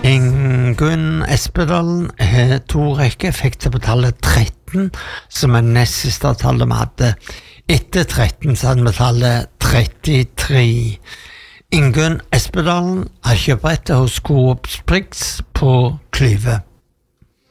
Ingunn Espedalen har to rekker, fikk det på tallet 13, som nest siste tallet vi hadde. Etter 13 så hadde vi tallet 33. Ingunn Espedalen har kjøprettet hos Coop Sprix på Klyve.